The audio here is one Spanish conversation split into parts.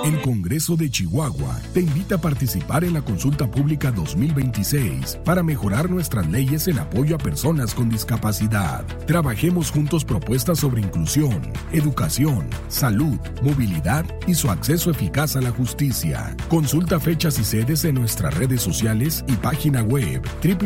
El Congreso de Chihuahua te invita a participar en la consulta pública 2026 para mejorar nuestras leyes en apoyo a personas con discapacidad. Trabajemos juntos propuestas sobre inclusión, educación, salud, movilidad y su acceso eficaz a la justicia. Consulta fechas y sedes en nuestras redes sociales y página web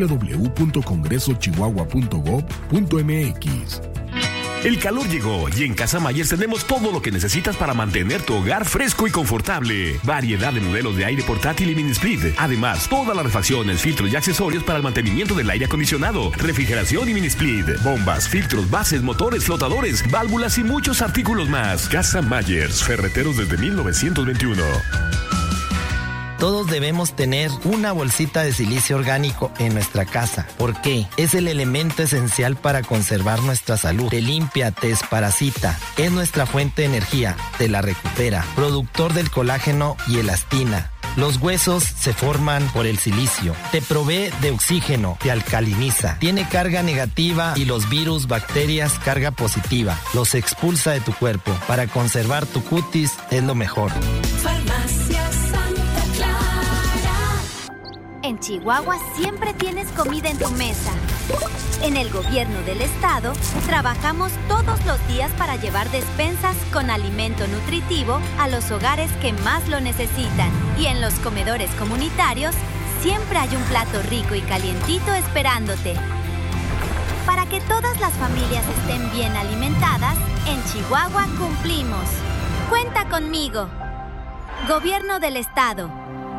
www.congresochihuahua.gov.mx. El calor llegó y en Casa Mayer tenemos todo lo que necesitas para mantener tu hogar fresco y confortable. Variedad de modelos de aire portátil y mini split. Además, todas las refacciones, filtros y accesorios para el mantenimiento del aire acondicionado, refrigeración y mini split, bombas, filtros, bases, motores, flotadores, válvulas y muchos artículos más. Casa Mayer, ferreteros desde 1921. Todos debemos tener una bolsita de silicio orgánico en nuestra casa. ¿Por qué? Es el elemento esencial para conservar nuestra salud. Te limpia, te desparasita. Es nuestra fuente de energía. Te la recupera. Productor del colágeno y elastina. Los huesos se forman por el silicio. Te provee de oxígeno, te alcaliniza. Tiene carga negativa y los virus, bacterias, carga positiva. Los expulsa de tu cuerpo. Para conservar tu cutis es lo mejor. Farmacia Santa Clara. En Chihuahua siempre tienes comida en tu mesa. En el gobierno del estado, trabajamos todos los días para llevar despensas con alimento nutritivo a los hogares que más lo necesitan. Y en los comedores comunitarios, siempre hay un plato rico y calientito esperándote. Para que todas las familias estén bien alimentadas, en Chihuahua cumplimos. Cuenta conmigo. Gobierno del estado.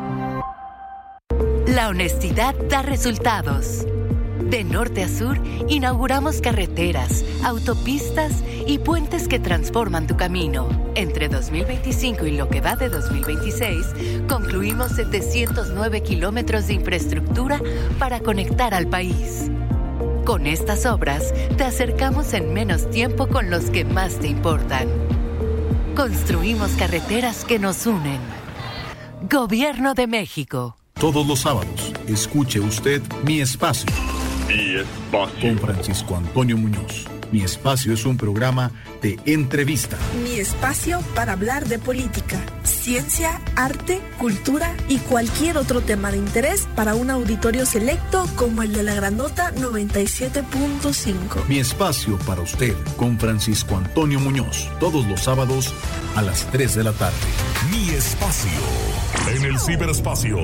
La honestidad da resultados. De norte a sur, inauguramos carreteras, autopistas y puentes que transforman tu camino. Entre 2025 y lo que va de 2026, concluimos 709 kilómetros de infraestructura para conectar al país. Con estas obras, te acercamos en menos tiempo con los que más te importan. Construimos carreteras que nos unen. Gobierno de México. Todos los sábados, escuche usted Mi Espacio. Mi Espacio. Con Francisco Antonio Muñoz. Mi Espacio es un programa de entrevista. Mi espacio para hablar de política, ciencia, arte, cultura y cualquier otro tema de interés para un auditorio selecto como el de la Grandota 97.5. Mi Espacio para usted con Francisco Antonio Muñoz. Todos los sábados a las 3 de la tarde. Mi Espacio. En el ciberespacio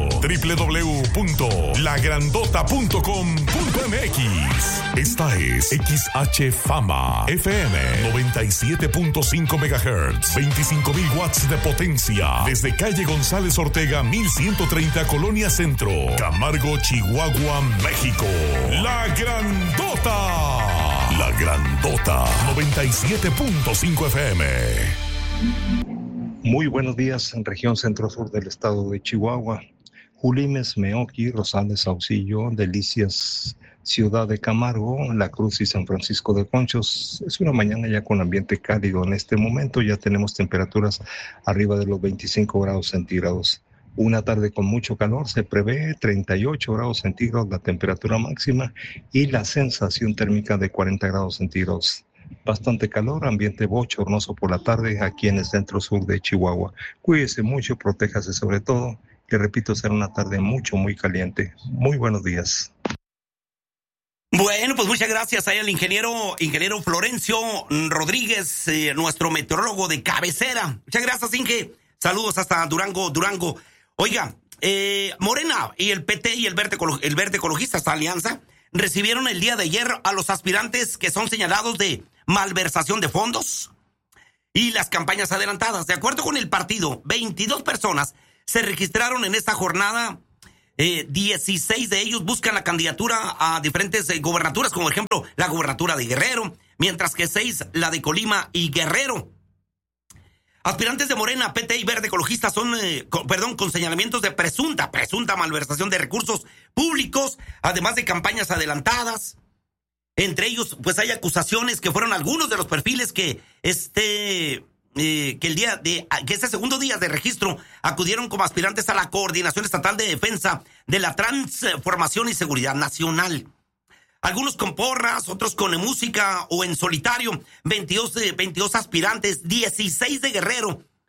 www.lagrandota.com.mx. Esta es XH Fama FM 97.5 MHz, 25,000 watts de potencia, desde calle González Ortega 1130, Colonia Centro, Camargo, Chihuahua, México. La Grandota. La Grandota 97.5 FM. Muy buenos días en región centro-sur del estado de Chihuahua. Julimes, Meoqui, Rosales, Saucillo, Delicias, Ciudad de Camargo, La Cruz y San Francisco de Conchos. Es una mañana ya con ambiente cálido. En este momento ya tenemos temperaturas arriba de los 25 grados centígrados. Una tarde con mucho calor, se prevé 38 grados centígrados la temperatura máxima y la sensación térmica de 40 grados centígrados. Bastante calor, ambiente bochornoso por la tarde aquí en el centro sur de Chihuahua. Cuídese mucho, protéjase sobre todo, que repito, será una tarde muy caliente. Muy buenos días. Bueno, pues muchas gracias ahí al ingeniero Florencio Rodríguez, nuestro meteorólogo de cabecera. Muchas gracias, Inge. Saludos hasta Durango. Oiga, Morena y el PT y el Verde Ecologista, esta alianza, recibieron el día de ayer a los aspirantes que son señalados de malversación de fondos y las campañas adelantadas. De acuerdo con el partido, 22 personas se registraron en esta jornada. 16 de ellos buscan la candidatura a diferentes gobernaturas, como por ejemplo la gobernatura de Guerrero, mientras que 6 la de Colima y Guerrero. Aspirantes de Morena, PT y Verde Ecologista son, con señalamientos de presunta malversación de recursos públicos, además de campañas adelantadas. Entre ellos, pues hay acusaciones que fueron algunos de los perfiles que este segundo día de registro acudieron como aspirantes a la Coordinación Estatal de Defensa de la Transformación y Seguridad Nacional. Algunos con porras, otros con música o en solitario. 22 aspirantes, 16 de Guerrero, 3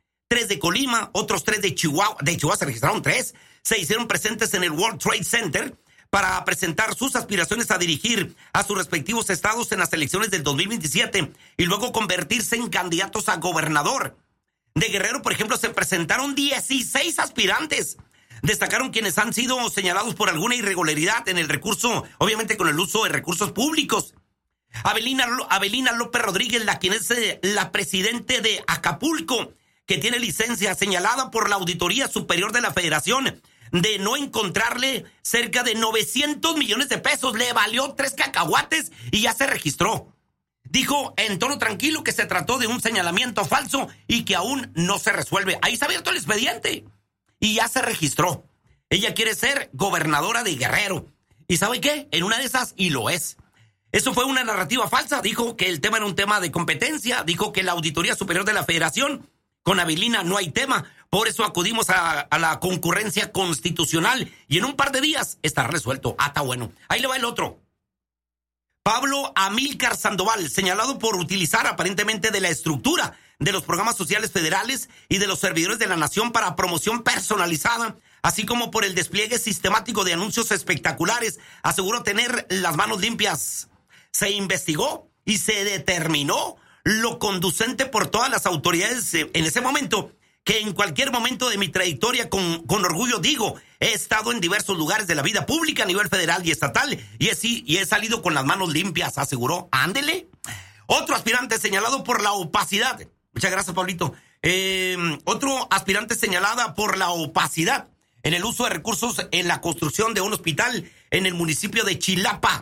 3 de Colima, otros 3 de Chihuahua. De Chihuahua se registraron 3. Se hicieron presentes en el World Trade Center para presentar sus aspiraciones a dirigir a sus respectivos estados en las elecciones del 2027 y luego convertirse en candidatos a gobernador. De Guerrero, por ejemplo, se presentaron 16 aspirantes. Destacaron quienes han sido señalados por alguna irregularidad en el recurso, obviamente con el uso de recursos públicos. Avelina López Rodríguez, quien es la presidente de Acapulco, que tiene licencia señalada por la Auditoría Superior de la Federación de no encontrarle cerca de 900 millones de pesos. Le valió 3 cacahuates y ya se registró. Dijo en tono tranquilo que se trató de un señalamiento falso y que aún no se resuelve. Ahí se ha abierto el expediente y ya se registró. Ella quiere ser gobernadora de Guerrero. ¿Y sabe qué? En una de esas, y lo es. Eso fue una narrativa falsa. Dijo que el tema era un tema de competencia. Dijo que la Auditoría Superior de la Federación, con Avelina no hay tema. Por eso acudimos a la concurrencia constitucional y en un par de días estará resuelto. Está bueno. Ahí le va el otro. Pablo Amílcar Sandoval, señalado por utilizar aparentemente de la estructura de los programas sociales federales y de los servidores de la nación para promoción personalizada, así como por el despliegue sistemático de anuncios espectaculares, aseguró tener las manos limpias. Se investigó y se determinó lo conducente por todas las autoridades en ese momento, que en cualquier momento de mi trayectoria con orgullo digo, he estado en diversos lugares de la vida pública a nivel federal y estatal y he salido con las manos limpias, aseguró. Ándele. Otro aspirante señalado por la opacidad. Muchas gracias, Pablito. Otro aspirante señalada por la opacidad en el uso de recursos en la construcción de un hospital en el municipio de Chilapa.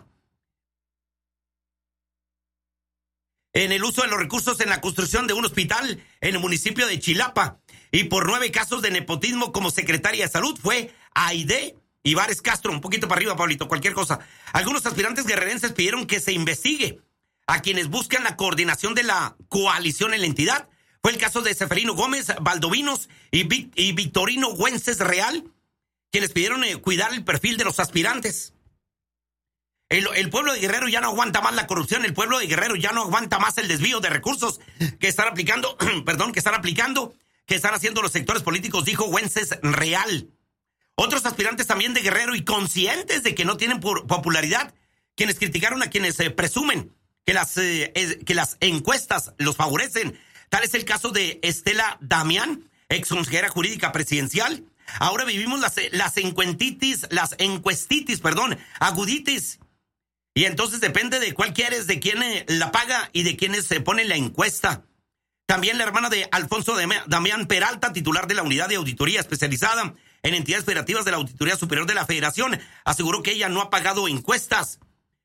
En el uso de los recursos en la construcción de un hospital en el municipio de Chilapa. Y por 9 casos de nepotismo como secretaria de salud fue Aide Ibares Castro. Un poquito para arriba, Pablito, cualquier cosa. Algunos aspirantes guerrerenses pidieron que se investigue a quienes buscan la coordinación de la coalición en la entidad. Fue el caso de Seferino Gómez Valdovinos y Victorino Güences Real, quienes pidieron cuidar el perfil de los aspirantes. El pueblo de Guerrero ya no aguanta más la corrupción, el pueblo de Guerrero ya no aguanta más el desvío de recursos que están aplicando, que están haciendo los sectores políticos, dijo Güences Real. Otros aspirantes también de Guerrero y conscientes de que no tienen popularidad, quienes criticaron a quienes presumen que las encuestas los favorecen. Tal es el caso de Estela Damián, ex consejera jurídica presidencial. Ahora vivimos las encuestitis, aguditis. Y entonces depende de cuál quieres, de quién la paga y de quiénes se pone la encuesta. También la hermana de Alfonso Damián Peralta, titular de la Unidad de Auditoría Especializada en Entidades Federativas de la Auditoría Superior de la Federación, aseguró que ella no ha pagado encuestas.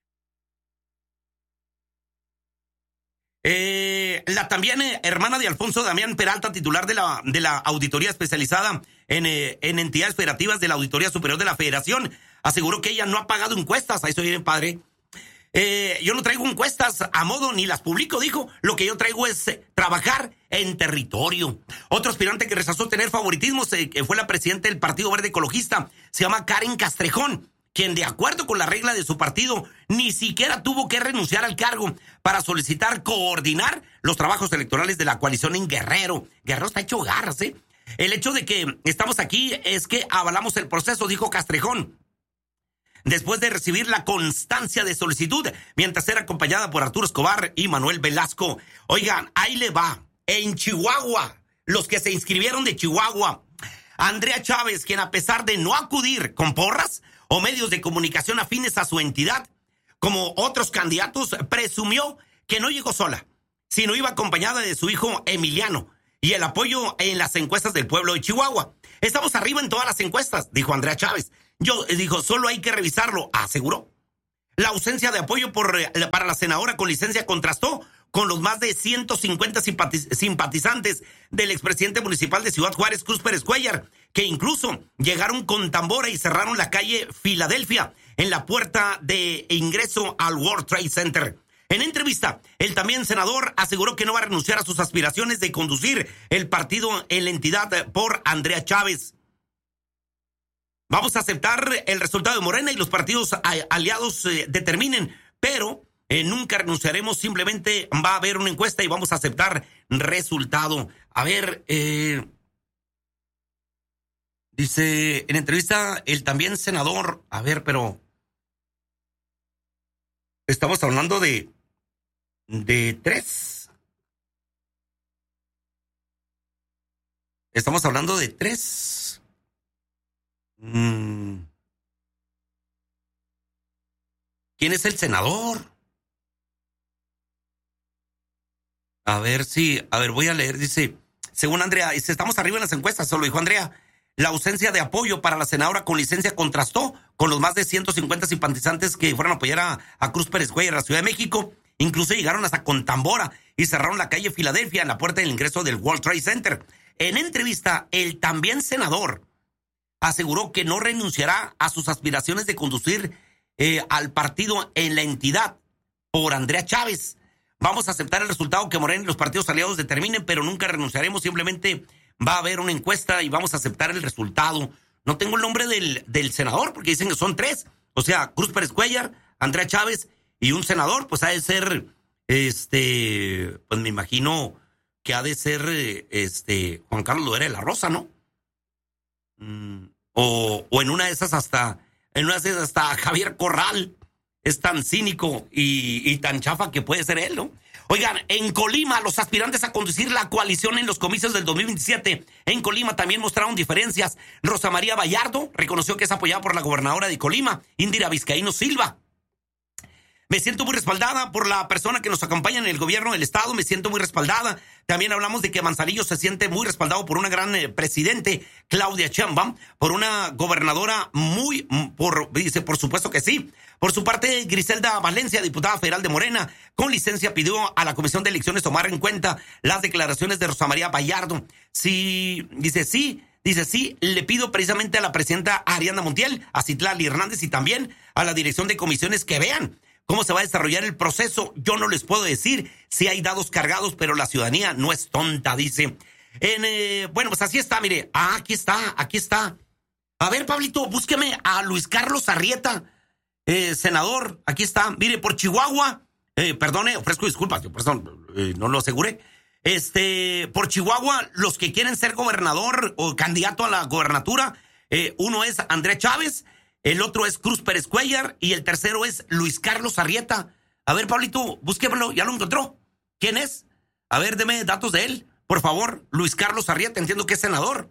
La también hermana de Alfonso Damián Peralta, titular de la Auditoría Especializada en Entidades Federativas de la Auditoría Superior de la Federación, aseguró que ella no ha pagado encuestas. Ahí estoy bien, padre. Yo no traigo encuestas a modo ni las publico, dijo. Lo que yo traigo es trabajar en territorio. Otro aspirante que rechazó tener favoritismo fue la presidenta del Partido Verde Ecologista. Se llama Karen Castrejón, quien de acuerdo con la regla de su partido ni siquiera tuvo que renunciar al cargo para solicitar coordinar los trabajos electorales de la coalición en Guerrero. Guerrero está hecho garras, ¿eh? El hecho de que estamos aquí es que avalamos el proceso, dijo Castrejón, después de recibir la constancia de solicitud, mientras era acompañada por Arturo Escobar y Manuel Velasco. Oigan, ahí le va. En Chihuahua, los que se inscribieron de Chihuahua, Andrea Chávez, quien a pesar de no acudir con porras o medios de comunicación afines a su entidad, como otros candidatos, presumió que no llegó sola, sino iba acompañada de su hijo Emiliano y el apoyo en las encuestas del pueblo de Chihuahua. Estamos arriba en todas las encuestas, dijo Andrea Chávez. Dijo, solo hay que revisarlo, aseguró. La ausencia de apoyo para la senadora con licencia contrastó con los más de 150 simpatizantes del expresidente municipal de Ciudad Juárez, Cruz Pérez Cuellar, que incluso llegaron con tambora y cerraron la calle Filadelfia en la puerta de ingreso al World Trade Center. En entrevista, el también senador aseguró que no va a renunciar a sus aspiraciones de conducir el partido en la entidad por Andrea Chávez. Vamos a aceptar el resultado de Morena y los partidos aliados determinen, pero nunca renunciaremos, simplemente va a haber una encuesta y vamos a aceptar resultado. A ver, Dice, en entrevista, el también senador, a ver, pero estamos hablando de 3. Estamos hablando de 3. ¿Quién es el senador? A ver, voy a leer, dice, según Andrea, dice, estamos arriba en las encuestas, solo dijo Andrea. La ausencia de apoyo para la senadora con licencia contrastó con los más de 150 simpatizantes que fueron a apoyar a Cruz Pérez Cuellar en la Ciudad de México. Incluso llegaron hasta con tambora y cerraron la calle Filadelfia en la puerta del ingreso del World Trade Center. En entrevista, el también senador aseguró que no renunciará a sus aspiraciones de conducir al partido en la entidad por Andrea Chávez. Vamos a aceptar el resultado que Morena y los partidos aliados determinen, pero nunca renunciaremos, simplemente va a haber una encuesta y vamos a aceptar el resultado. No tengo el nombre del senador porque dicen que son 3. O sea, Cruz Pérez Cuellar, Andrea Chávez y un senador, pues ha de ser, pues me imagino que ha de ser Juan Carlos Loera de la Rosa, ¿no? O en una de esas hasta Javier Corral. Es tan cínico y tan chafa que puede ser él, ¿no? Oigan, en Colima, los aspirantes a conducir la coalición en los comicios del 2027, en Colima también mostraron diferencias. Rosa María Bayardo reconoció que es apoyada por la gobernadora de Colima, Indira Vizcaíno Silva. Me siento muy respaldada por la persona que nos acompaña en el gobierno del estado, me siento muy respaldada. También hablamos de que Manzanillo se siente muy respaldado por una gran presidente, Claudia Sheinbaum, por una gobernadora dice, por supuesto que sí. Por su parte, Griselda Valencia, diputada federal de Morena, con licencia, pidió a la Comisión de Elecciones tomar en cuenta las declaraciones de Rosa María Bayardo. Dice sí, le pido precisamente a la presidenta Ariadna Montiel, a Citlali Hernández y también a la dirección de comisiones que vean cómo se va a desarrollar el proceso. Yo no les puedo decir si hay dados cargados, pero la ciudadanía no es tonta, dice. Bueno, pues así está, mire. Aquí está. A ver, Pablito, búsqueme a Luis Carlos Arrieta, senador. Aquí está. Mire, por Chihuahua. Perdone, ofrezco disculpas. Yo por eso no lo aseguré. Por Chihuahua, los que quieren ser gobernador o candidato a la gobernatura, uno es Andrea Chávez, el otro es Cruz Pérez Cuellar y el tercero es Luis Carlos Arrieta. A ver, Pablito, búsquemelo, ya lo encontró. ¿Quién es? A ver, deme datos de él, por favor. Luis Carlos Arrieta, entiendo que es senador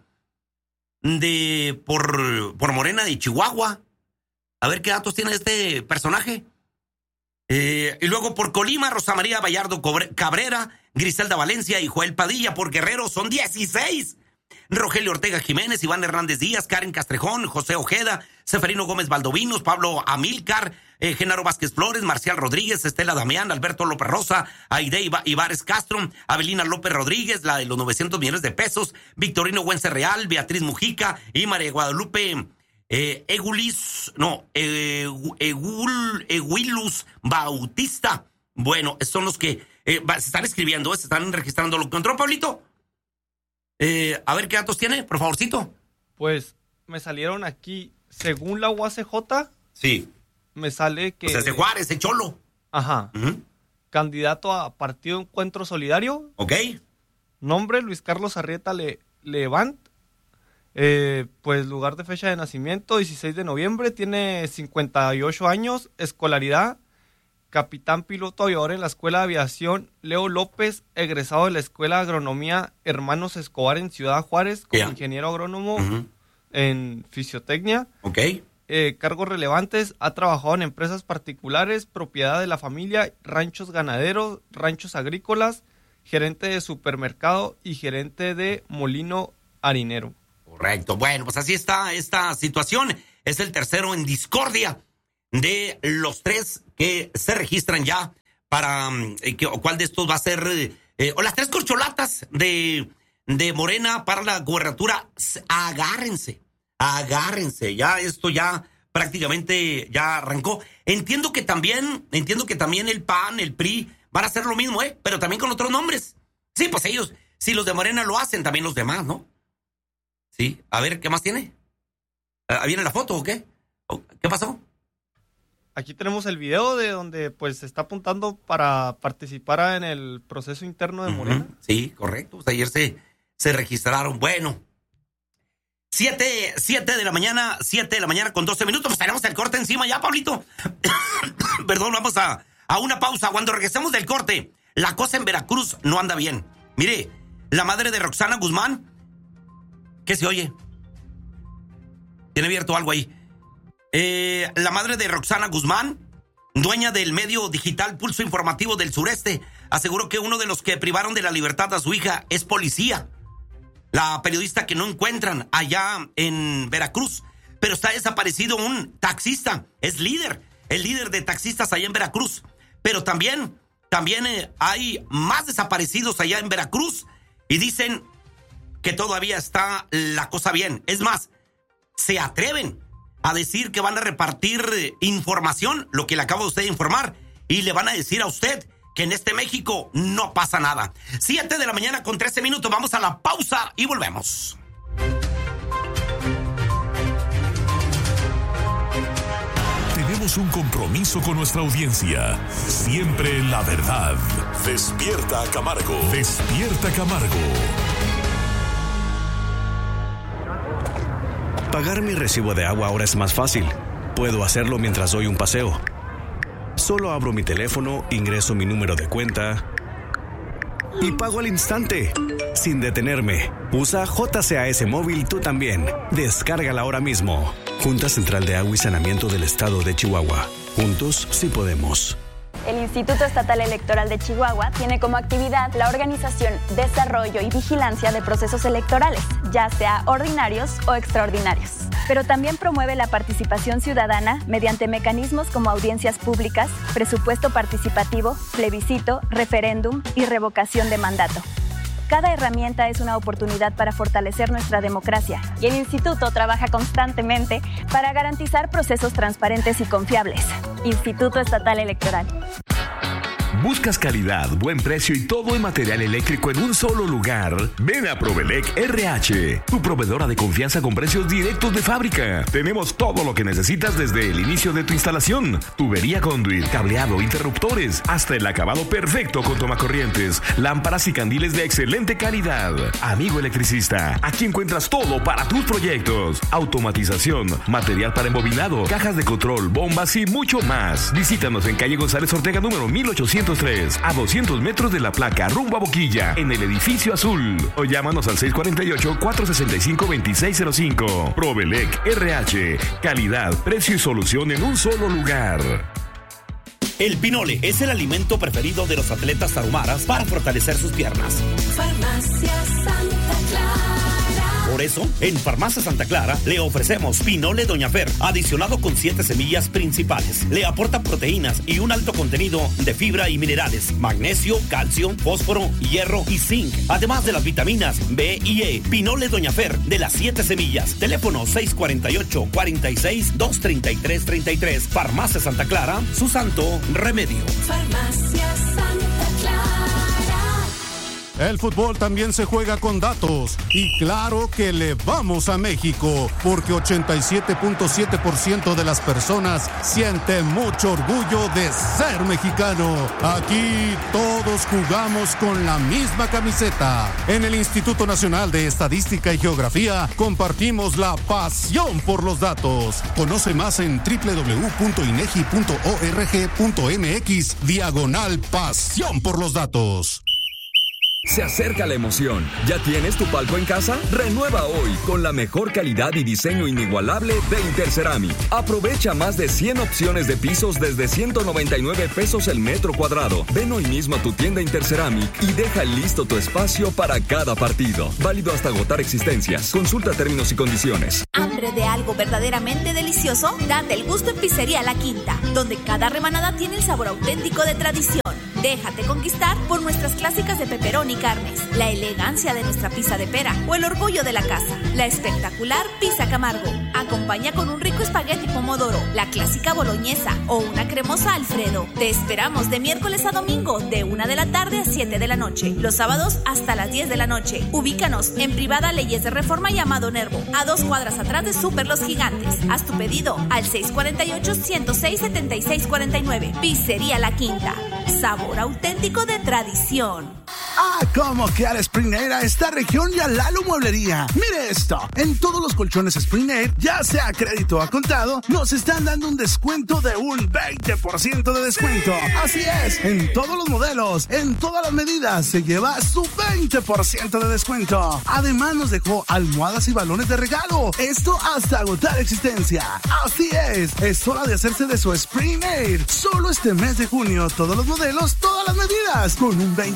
por Morena de Chihuahua. A ver qué datos tiene este personaje. Y luego por Colima, Rosa María Bayardo Cabrera, Griselda Valencia y Joel Padilla. Por Guerrero son 16. Rogelio Ortega Jiménez, Iván Hernández Díaz, Karen Castrejón, José Ojeda, Seferino Gómez Valdovinos, Pablo Amílcar, Genaro Vázquez Flores, Marcial Rodríguez, Estela Damián, Alberto López Rosa, Aide Ibares Castro, Avelina López Rodríguez, la de los 900 millones de pesos, Victorino Güense Real, Beatriz Mujica y María Guadalupe Eguiluz Bautista. Bueno, estos son los que se están escribiendo, se están registrando. ¿Lo encontró, Pablito? A ver qué datos tiene, por favorcito. Pues me salieron aquí, según la UACJ. Sí. Me sale que... Pues es de Juárez, de Cholo. Ajá. Uh-huh. Candidato a Partido Encuentro Solidario. Ok. Nombre, Luis Carlos Arrieta Levant. Pues lugar de fecha de nacimiento, 16 de noviembre. Tiene 58 años. Escolaridad, capitán piloto aviador en la Escuela de Aviación Leo López, egresado de la Escuela de Agronomía Hermanos Escobar en Ciudad Juárez, como ingeniero agrónomo en fisiotecnia. Ok. Cargos relevantes, ha trabajado en empresas particulares, propiedad de la familia, ranchos ganaderos, ranchos agrícolas, gerente de supermercado y gerente de molino harinero. Correcto. Bueno, pues así está esta situación. Es el tercero en discordia de los 3 que se registran ya para cuál de estos va a ser o las 3 corcholatas de Morena para la gobernatura. Agárrense, ya esto ya prácticamente ya arrancó. Entiendo que también el PAN, el PRI van a hacer lo mismo, pero también con otros nombres. Sí, pues ellos, si los de Morena lo hacen, también los demás, ¿no? Sí, a ver, ¿qué más tiene? ¿Viene la foto o qué? ¿Qué pasó? Aquí tenemos el video de donde pues se está apuntando para participar en el proceso interno de Morena. Sí, correcto. Pues ayer se registraron. Bueno, 7 de la mañana con 12 minutos. Pues tenemos el corte encima ya, Pablito. Perdón, vamos a una pausa. Cuando regresemos del corte, la cosa en Veracruz no anda bien. Mire, la madre de Roxana Guzmán, ¿qué se oye? Tiene abierto algo ahí. La madre de Roxana Guzmán, dueña del medio digital Pulso Informativo del Sureste, aseguró que uno de los que privaron de la libertad a su hija es policía. La periodista que no encuentran allá en Veracruz, pero está desaparecido un taxista, es el líder de taxistas allá en Veracruz. Pero también hay más desaparecidos allá en Veracruz y dicen que todavía está la cosa bien. Es más, se atreven a decir que van a repartir información, lo que le acabo de usted de informar, y le van a decir a usted que en este México no pasa nada. 7 de la mañana con 13 minutos. Vamos a la pausa y volvemos. Tenemos un compromiso con nuestra audiencia. Siempre la verdad. Despierta Camargo. Despierta Camargo. Pagar mi recibo de agua ahora es más fácil. Puedo hacerlo mientras doy un paseo. Solo abro mi teléfono, ingreso mi número de cuenta y pago al instante, sin detenerme. Usa JCAS Móvil tú también. Descárgala ahora mismo. Junta Central de Agua y Saneamiento del Estado de Chihuahua. Juntos sí podemos. El Instituto Estatal Electoral de Chihuahua tiene como actividad la organización, desarrollo y vigilancia de procesos electorales, ya sea ordinarios o extraordinarios. Pero también promueve la participación ciudadana mediante mecanismos como audiencias públicas, presupuesto participativo, plebiscito, referéndum y revocación de mandato. Cada herramienta es una oportunidad para fortalecer nuestra democracia y el Instituto trabaja constantemente para garantizar procesos transparentes y confiables. Instituto Estatal Electoral. ¿Buscas calidad, buen precio y todo en material eléctrico en un solo lugar? Ven a Provelec RH, tu proveedora de confianza con precios directos de fábrica. Tenemos todo lo que necesitas desde el inicio de tu instalación: tubería conduit, cableado, interruptores, hasta el acabado perfecto con tomacorrientes, lámparas y candiles de excelente calidad. Amigo electricista, aquí encuentras todo para tus proyectos: automatización, material para embobinado, cajas de control, bombas y mucho más. Visítanos en calle González Ortega número 1803, a 200 metros de la placa rumbo a Boquilla, en el edificio azul, o llámanos al 648-465-2605. Provelec RH, calidad, precio y solución en un solo lugar. El pinole es el alimento preferido de los atletas tarahumaras para fortalecer sus piernas. Farmacia Santa Clara. Por eso, en Farmacia Santa Clara le ofrecemos Pinole Doña Fer, adicionado con 7 semillas principales. Le aporta proteínas y un alto contenido de fibra y minerales, magnesio, calcio, fósforo, hierro y zinc, además de las vitaminas B y E. Pinole Doña Fer, de las 7 semillas. Teléfono 648-46-233-33. Farmacia Santa Clara, su santo remedio. Farmacia Santa Clara. El fútbol también se juega con datos y claro que le vamos a México porque 87.7% de las personas sienten mucho orgullo de ser mexicano. Aquí todos jugamos con la misma camiseta. En el Instituto Nacional de Estadística y Geografía compartimos la pasión por los datos. Conoce más en www.inegi.org.mx/pasión por los datos. Se acerca la emoción. ¿Ya tienes tu palco en casa? Renueva hoy con la mejor calidad y diseño inigualable de Interceramic. Aprovecha más de 100 opciones de pisos desde 199 pesos el metro cuadrado. Ven hoy mismo a tu tienda Interceramic y deja listo tu espacio para cada partido. Válido hasta agotar existencias. Consulta términos y condiciones. ¿Hambre de algo verdaderamente delicioso? Date el gusto en Pizzería La Quinta, donde cada rebanada tiene el sabor auténtico de tradición. Déjate conquistar por nuestras clásicas de pepperoni y carnes, la elegancia de nuestra pizza de pera o el orgullo de la casa, la espectacular pizza Camargo. Acompaña con un rico espagueti pomodoro, la clásica boloñesa o una cremosa Alfredo. Te esperamos de miércoles a domingo de 1 de la tarde a 7 de la noche, los sábados hasta las 10 de la noche. Ubícanos en Privada Leyes de Reforma y Amado Nervo, a 2 cuadras atrás de Super Los Gigantes. Haz tu pedido al 648-106-7649. Pizzería La Quinta. sabor auténtico de tradición. Ah, ¿cómo que al Spring Air a esta región y a Lalo Mueblería? Mire esto, en todos los colchones Spring Air, ya sea a crédito o a contado, nos están dando un descuento de un 20% de descuento. Así es, en todos los modelos, en todas las medidas, se lleva su 20% de descuento. Además nos dejó almohadas y balones de regalo. Esto hasta agotar existencia. Así es hora de hacerse de su Spring Air. Solo este mes de junio, todos los modelos, todas las medidas, con un 20%